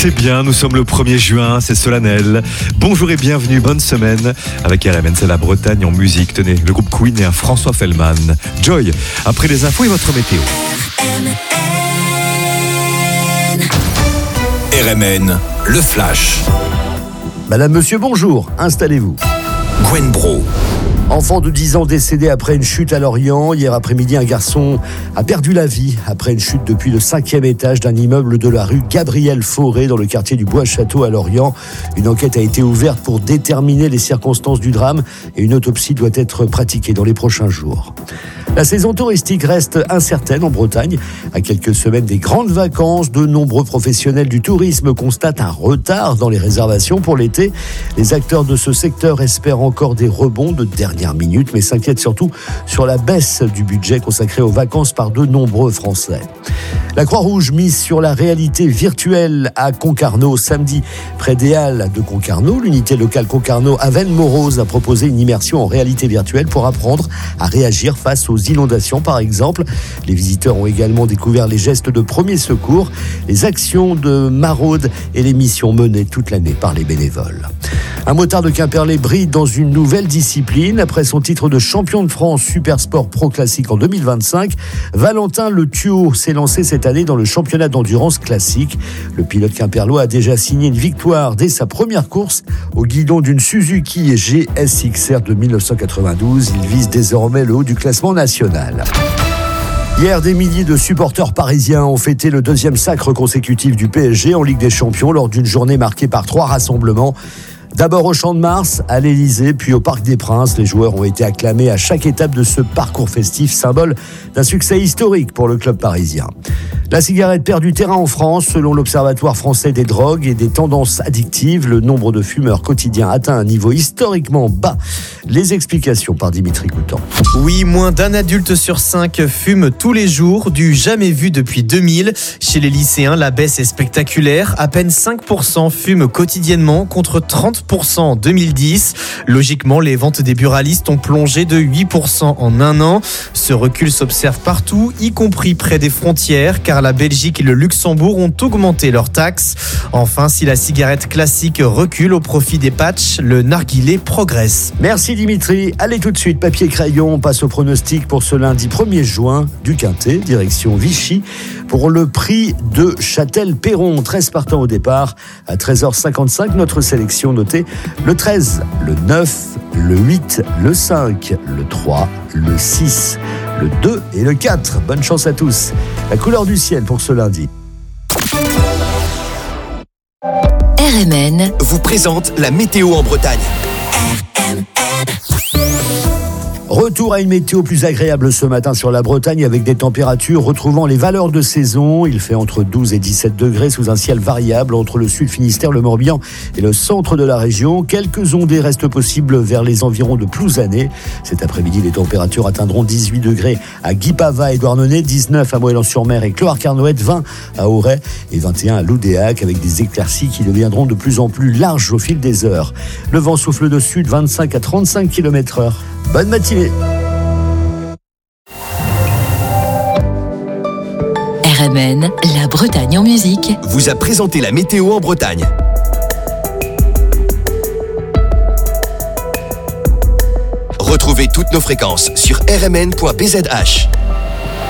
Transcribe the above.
C'est bien, nous sommes le 1er juin, c'est solennel. Bonjour et bienvenue, bonne semaine avec RMN, c'est la Bretagne en musique. Tenez, le groupe Queen et un François Fellman. Joy, après les infos et votre météo. RMN, le flash. Madame, monsieur, bonjour, installez-vous. Gwen Bro. Enfant de 10 ans décédé après une chute à Lorient. Hier après-midi, un garçon a perdu la vie après une chute depuis le 5e étage d'un immeuble de la rue Gabriel Fauré dans le quartier du Bois-Château à Lorient. Une enquête a été ouverte pour déterminer les circonstances du drame et une autopsie doit être pratiquée dans les prochains jours. La saison touristique reste incertaine en Bretagne. À quelques semaines des grandes vacances, de nombreux professionnels du tourisme constatent un retard dans les réservations pour l'été. Les acteurs de ce secteur espèrent encore des rebonds de dernière minute, mais s'inquiètent surtout sur la baisse du budget consacré aux vacances par de nombreux Français. La Croix-Rouge mise sur la réalité virtuelle à Concarneau samedi. Près des Halles de Concarneau, l'unité locale Concarneau Avennes-Morose a proposé une immersion en réalité virtuelle pour apprendre à réagir face aux inondations par exemple. Les visiteurs ont également découvert les gestes de premier secours, les actions de maraude et les missions menées toute l'année par les bénévoles. Un motard de Quimperlé brille dans une nouvelle discipline. Après son titre de champion de France Super Sport Pro Classique en 2025, Valentin Le Thuot s'est lancé cette année dans le championnat d'endurance classique. Le pilote quimperlois a déjà signé une victoire dès sa première course au guidon d'une Suzuki GSX-R de 1992. Il vise désormais le haut du classement national. Hier, des milliers de supporters parisiens ont fêté le deuxième sacre consécutif du PSG en Ligue des Champions lors d'une journée marquée par 3 rassemblements. D'abord au Champ de Mars, à l'Élysée, puis au Parc des Princes. Les joueurs ont été acclamés à chaque étape de ce parcours festif, symbole d'un succès historique pour le club parisien. La cigarette perd du terrain en France. Selon l'Observatoire français des drogues et des tendances addictives, le nombre de fumeurs quotidiens atteint un niveau historiquement bas. Les explications par Dimitri Coutan. Oui, moins d'un adulte sur 5 fume tous les jours, du jamais vu depuis 2000. Chez les lycéens, la baisse est spectaculaire. À peine 5% fument quotidiennement contre 30% en 2010. Logiquement, les ventes des buralistes ont plongé de 8% en un an. Ce recul s'observe partout, y compris près des frontières, car la Belgique et le Luxembourg ont augmenté leurs taxes. Enfin, si la cigarette classique recule au profit des patchs, le narguilé progresse. Merci Dimitri. Allez tout de suite, papier crayon, on passe au pronostic pour ce lundi 1er juin du Quintet, direction Vichy, pour le prix de Châtel-Perron. 13 partants au départ. À 13h55, notre sélection notée le 13, le 9, le 8, le 5, le 3, le 6, le 2 et le 4. Bonne chance à tous. La couleur du ciel pour ce lundi. RMN vous présente la météo en Bretagne. Retour à une météo plus agréable ce matin sur la Bretagne avec des températures retrouvant les valeurs de saison. Il fait entre 12 et 17 degrés sous un ciel variable entre le sud Finistère, le Morbihan et le centre de la région. Quelques ondées restent possibles vers les environs de Plouzané. Cet après-midi, les températures atteindront 18 degrés à Guipava et Douarnenez, 19 à Moëlan-sur-Mer et Cloarec-Carnoët, 20 à Auray et 21 à Loudéac avec des éclaircies qui deviendront de plus en plus larges au fil des heures. Le vent souffle de sud 25 à 35 km/h. Bonne matinée. RMN, la Bretagne en musique, vous a présenté la météo en Bretagne. Retrouvez toutes nos fréquences sur rmn.bzh.